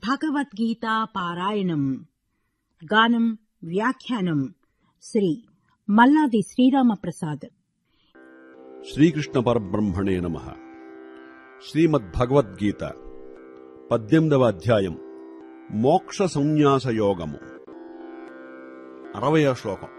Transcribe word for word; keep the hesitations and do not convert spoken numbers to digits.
భగవద్గీతా పారాయణం. గానం వ్యాఖ్యానం శ్రీ మల్లాది శ్రీరామప్రసాద్. శ్రీకృష్ణ పరబ్రహ్మణే నమః. శ్రీమద్భగవద్గీత పద్దెనిమిదవ అధ్యాయం మోక్ష సంన్యాస యోగము. అరవయవ శ్లోకం.